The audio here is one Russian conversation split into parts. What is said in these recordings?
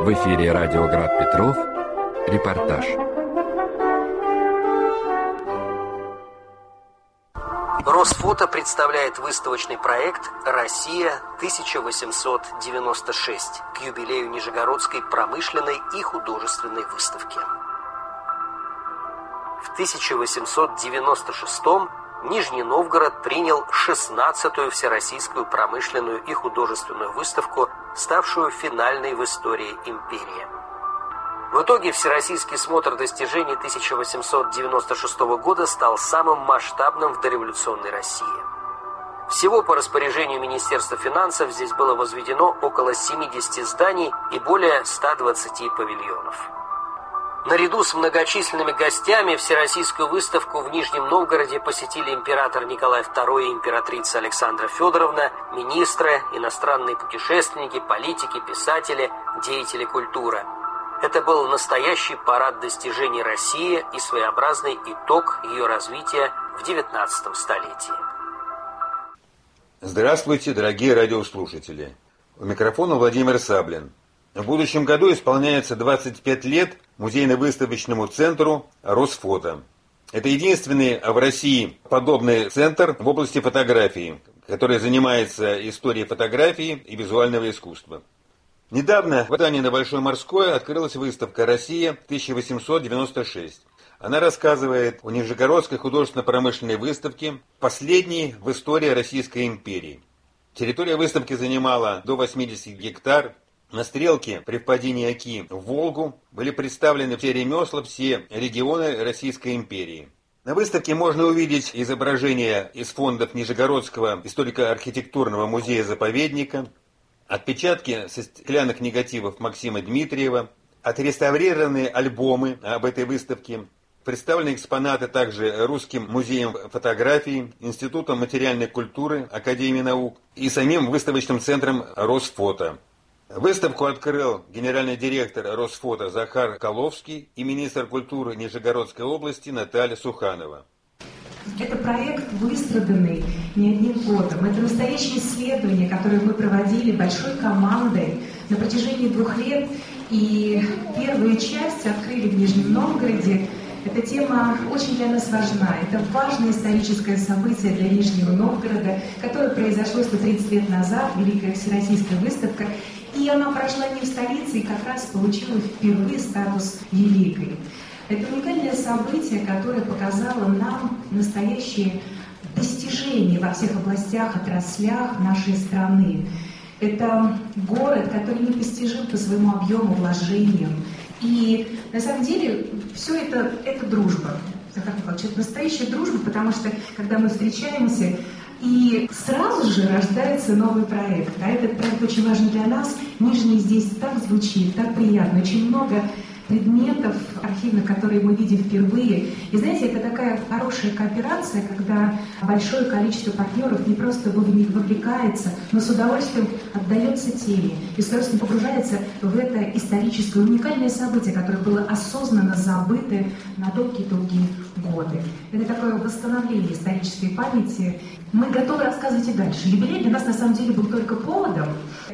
В эфире радио Град Петров. Репортаж. Росфото представляет выставочный проект «Россия 1896» к юбилею Нижегородской промышленной и художественной выставки. В 1896-м Нижний Новгород принял 16-ю Всероссийскую промышленную и художественную выставку, ставшую финальной в истории империи. В итоге Всероссийский смотр достижений 1896 года стал самым масштабным в дореволюционной России. Всего по распоряжению Министерства финансов здесь было возведено около 70 зданий и более 120 павильонов. Наряду с многочисленными гостями Всероссийскую выставку в Нижнем Новгороде посетили император Николай II и императрица Александра Федоровна, министры, иностранные путешественники, политики, писатели, деятели культуры. Это был настоящий парад достижений России и своеобразный итог ее развития в XIX столетии. Здравствуйте, дорогие радиослушатели. У микрофона Владимир Саблин. В будущем году исполняется 25 лет музейно-выставочному центру Росфото. Это единственный в России подобный центр в области фотографии, который занимается историей фотографии и визуального искусства. Недавно в здании на Большой Морской открылась выставка «Россия 1896». Она рассказывает о Нижегородской художественно-промышленной выставке, последней в истории Российской империи. Территория выставки занимала до 80 гектар. На стрелке при впадении Оки в Волгу были представлены все ремесла, все регионы Российской империи. На выставке можно увидеть изображения из фондов Нижегородского историко-архитектурного музея-заповедника, отпечатки со стеклянных негативов Максима Дмитриева, отреставрированные альбомы об этой выставке, представлены экспонаты также Русским музеем фотографии, Институтом материальной культуры Академии наук и самим выставочным центром Росфото. Выставку открыл генеральный директор Росфото Захар Коловский и министр культуры Нижегородской области Наталья Суханова. Это проект, выстраданный не одним годом. Это настоящее исследование, которое мы проводили большой командой на протяжении 2 лет. И первую часть открыли в Нижнем Новгороде. Эта тема очень для нас важна. Это важное историческое событие для Нижнего Новгорода, которое произошло 130 лет назад, Великая Всероссийская выставка. И она прошла не в столице и как раз получила впервые статус великой. Это уникальное событие, которое показало нам настоящие достижения во всех областях, отраслях нашей страны. Это город, который непостижим по своему объему, вложениям. И на самом деле все это дружба. Захар Михайлович, это настоящая дружба, потому что когда мы встречаемся, и сразу же рождается новый проект. А этот проект очень важен для нас. Нижний здесь так звучит, так приятно. Очень много предметов архивных, которые мы видим впервые. И знаете, это такая хорошая кооперация, когда большое количество партнеров не просто вовлекается, но с удовольствием отдается теме и с удовольствием погружается в это историческое уникальное событие, которое было осознанно забыто на долгие-долгие годы. Это такое восстановление исторической памяти. Мы готовы рассказывать и дальше. Юбилей для нас на самом деле был только поводом.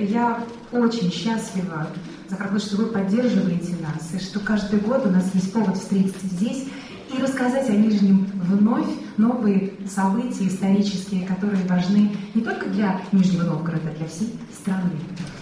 Я очень счастлива, Захар Михайлович, что вы поддерживаете нас, и что каждый год у нас есть повод встретиться здесь и рассказать о Нижнем вновь новые события исторические, которые важны не только для Нижнего Новгорода, а для всей страны.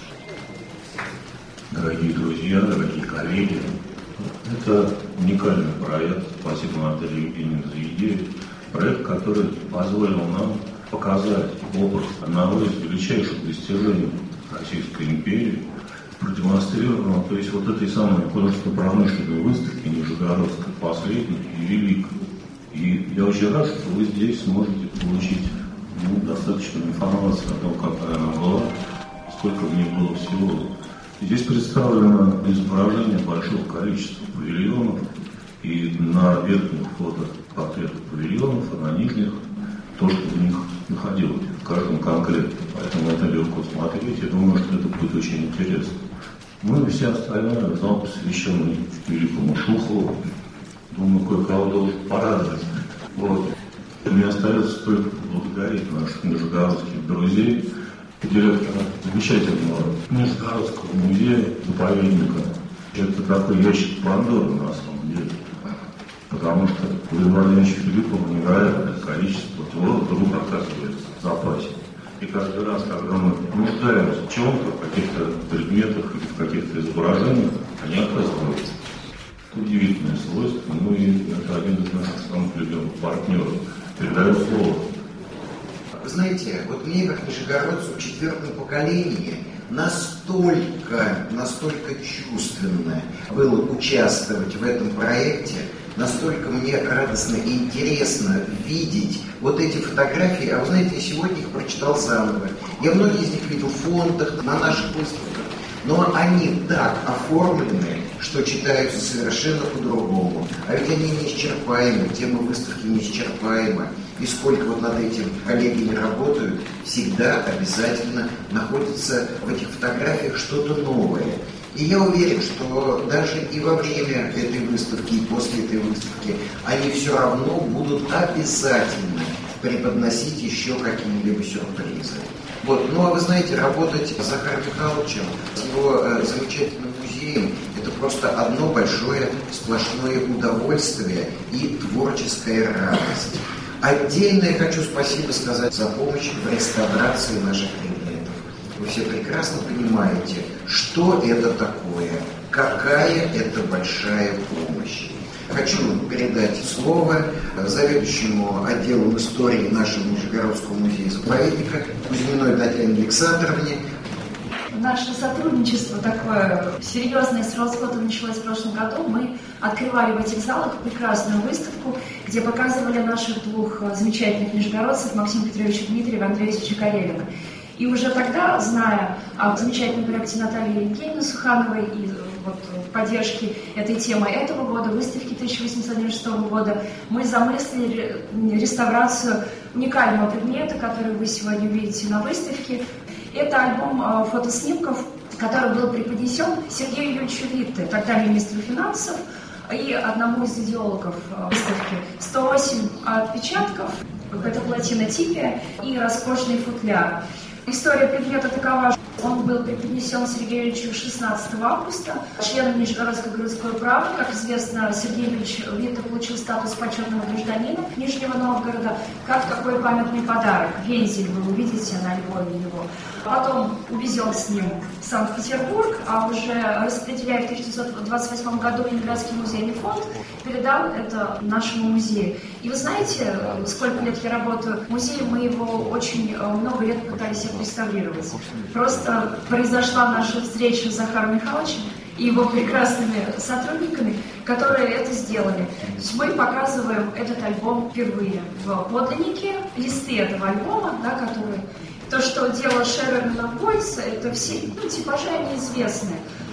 Дорогие друзья, дорогие коллеги, это уникальный проект. Спасибо Наталье Евгеньевне за идею. Проект, который позволил нам показать образ одного из величайших достижений Российской империи, продемонстрировано, то есть вот этой самой художественно-промышленной выставки Нижегородской, последней и великой. И я очень рад, что вы здесь сможете получить достаточную информацию о том, какая она была, сколько в ней было всего. Здесь представлено изображение большого количества павильонов, и на верхних фото портретах павильонов, а на нижних то, что в них находилось, в каждом конкретно. Поэтому это легко смотреть. Я думаю, что это будет очень интересно. Ну и все остальное, зал, посвященный великому Шухову. Думаю, кое-кого должен порадовать. Вот. Мне остается только поблагодарить наших нижегородских друзей директора замечательного Нижегородского музея-заповедника. Это такой ящик Пандоры на самом деле. Потому что Владимиру Владимировичу Филиппову невероятное количество его вдруг оказывается в запасе. И каждый раз, когда мы нуждаемся в чем-то, в каких-то предметах или в каких-то изображениях, они оказываются. Удивительное свойство, ну и это один из наших самых любимых партнеров. Передаю слово. Вы знаете, вот мне, как нижегородцу в 4-м поколении, настолько чувственно было участвовать в этом проекте, настолько мне радостно и интересно видеть вот эти фотографии. А вы знаете, я сегодня их прочитал заново. Я многие из них видел в фондах, на наших выставках. Но они так оформлены, что читаются совершенно по-другому. А ведь они неисчерпаемы, тема выставки неисчерпаема. И сколько вот над этим коллеги не работают, всегда обязательно находится в этих фотографиях что-то новое. И я уверен, что даже и во время этой выставки, и после этой выставки, они все равно будут обязательно преподносить еще какие-либо сюрпризы. Вот. Ну а вы знаете, работать с Захаром Михайловичем, с его замечательным музеем, это просто одно большое сплошное удовольствие и творческая радость. Отдельно я хочу спасибо сказать за помощь в реставрации наших предметов. Вы все прекрасно понимаете, что это такое, какая это большая помощь. Хочу передать слово заведующему отделом истории нашего Нижегородского музея-заповедника Кузьминой Татьяне Александровне. Наше сотрудничество такое серьезное с Росфото началось в прошлом году. Мы открывали в этих залах прекрасную выставку, где показывали наших двух замечательных нижегородцев Максима Петровича Дмитриева и Андрея Ильича Карелина. И уже тогда, зная о замечательном проекте Натальи Евгеньевны Сухановой и вот в поддержке этой темы этого года, выставки 1896 года, мы замыслили реставрацию уникального предмета, который вы сегодня увидите на выставке. Это альбом фотоснимков, который был преподнесен Сергею Юрьевичу Витте, тогда министру финансов, и одному из идеологов выставки. 108 отпечатков, это платинотипия и роскошный футляр. История предмета такова, что он был преподнесен Сергею Ильичу 16 августа, членом Нижегородского городского права. Как известно, Сергей Ильич Витте получил статус почетного гражданина Нижнего Новгорода. Как какой памятный подарок. Вензель вы увидите на альбоме его. Потом увезен с ним в Санкт-Петербург, а уже распределяя в 1928 году Ленинградский музейный фонд, передал это нашему музею. И вы знаете, сколько лет я работаю в музее, мы его очень много лет пытались реставрировать. Просто произошла наша встреча с Захаром Михайловичем и его прекрасными сотрудниками, которые это сделали. То есть мы показываем этот альбом впервые в подлиннике, листы этого альбома, да, которые... То, что делал Шерер Бойс, это все типажи, они известны.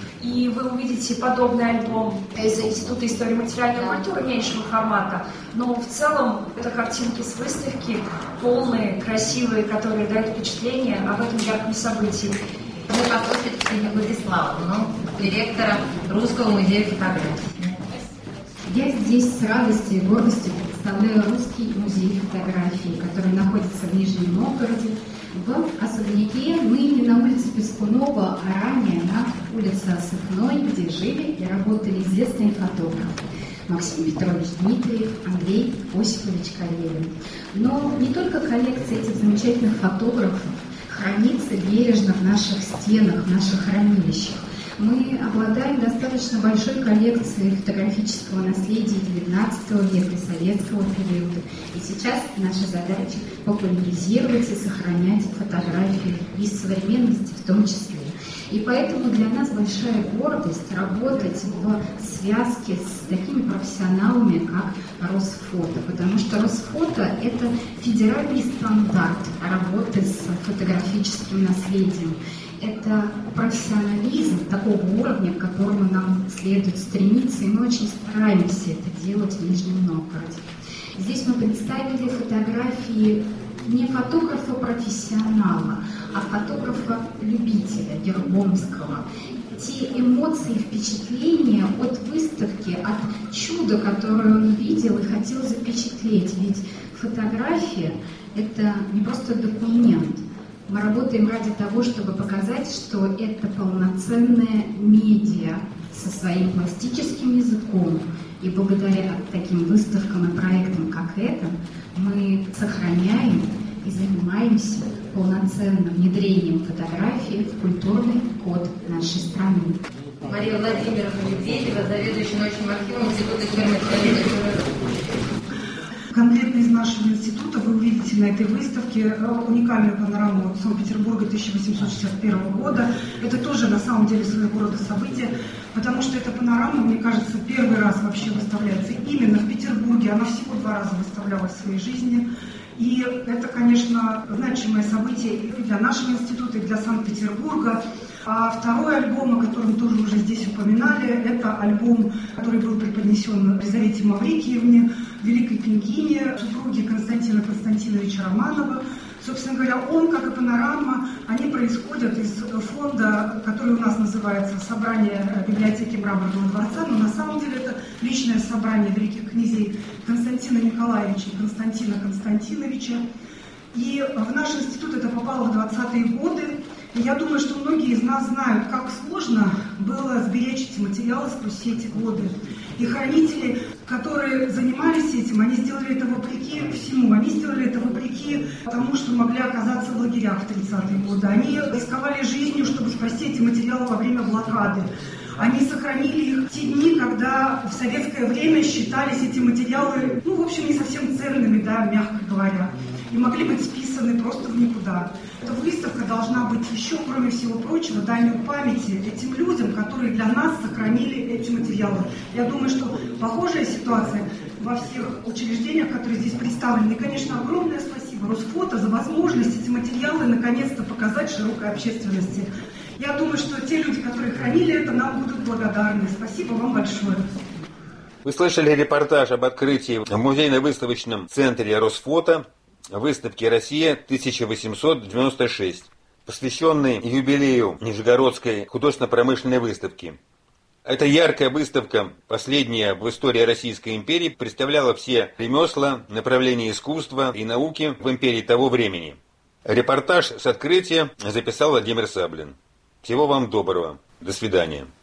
И вы увидите подобный альбом из Института истории материальной культуры меньшего формата. Но в целом это картинки с выставки, полные, красивые, которые дают впечатление об этом ярком событии. Мы послушали Ксению Владиславовну, директора Русского музея фотографии. Я здесь с радостью и гордостью представляю Русский музей фотографии, который находится в Нижнем Новгороде, в особняке ныне на улице Пескунова, а ранее на улице Осыпной, где жили и работали известные фотографы Максим Петрович Дмитриев, Андрей Осипович Карелин. Но не только коллекция этих замечательных фотографов хранится бережно в наших стенах, в наших хранилищах. Мы обладаем достаточно большой коллекцией фотографического наследия XIX века и советского периода. И сейчас наша задача популяризировать и сохранять фотографии из современности в том числе. И поэтому для нас большая гордость работать в связке с такими профессионалами, как Росфото. Потому что Росфото – это федеральный стандарт работы с фотографическим наследием. Это профессионализм такого уровня, к которому нам следует стремиться, и мы очень стараемся это делать в Нижнем Новгороде. Здесь мы представили фотографии не фотографа-профессионала, а фотографа-любителя Гербомского. Те эмоции, впечатления от выставки, от чуда, которое он видел и хотел запечатлеть. Ведь фотография – это не просто документ. Мы работаем ради того, чтобы показать, что это полноценная медиа со своим пластическим языком. И благодаря таким выставкам и проектам, как это, мы сохраняем и занимаемся полноценным внедрением фотографии в культурный код нашей страны. Мария Владимировна Медведева, заведующая научным архивом Института экспериментальной. Конкретно из нашего института вы увидите на этой выставке уникальную панораму Санкт-Петербурга 1861 года. Это тоже на самом деле своего рода событие, потому что эта панорама, мне кажется, первый раз вообще выставляется именно в Петербурге. Она всего 2 раза выставлялась в своей жизни. И это, конечно, значимое событие и для нашего института, и для Санкт-Петербурга. А второй альбом, о котором тоже уже здесь упоминали, это альбом, который был преподнесен Елизавете Маврикиевне, великой княгине, супруге Константина Константиновича Романова. Собственно говоря, он, как и панорама, они происходят из фонда, который у нас называется «Собрание библиотеки Мраморного дворца», но на самом деле это личное собрание великих князей Константина Николаевича и Константина Константиновича. И в наш институт это попало в 20-е годы. И я думаю, что многие из нас знают, как сложно было сберечь эти материалы сквозь все эти годы. И хранители, которые занимались этим, они сделали это вопреки всему. Они сделали это вопреки тому, что могли оказаться в лагерях в 30-е годы. Они рисковали жизнью, чтобы спасти эти материалы во время блокады. Они сохранили их в те дни, когда в советское время считались эти материалы, в общем, не совсем ценными, да, мягко говоря. И могли быть списаны просто в никуда. Эта выставка должна быть еще, кроме всего прочего, данью памяти этим людям, которые для нас сохранили эти материалы. Я думаю, что похожая ситуация во всех учреждениях, которые здесь представлены. И, конечно, огромное спасибо Росфото за возможность эти материалы наконец-то показать широкой общественности. Я думаю, что те люди, которые хранили это, нам будут благодарны. Спасибо вам большое. Вы слышали репортаж об открытии в музейно-выставочном центре Росфото выставки «Россия-1896», посвященной юбилею Нижегородской художественно-промышленной выставки. Эта яркая выставка, последняя в истории Российской империи, представляла все ремесла, направления искусства и науки в империи того времени. Репортаж с открытия записал Владимир Саблин. Всего вам доброго. До свидания.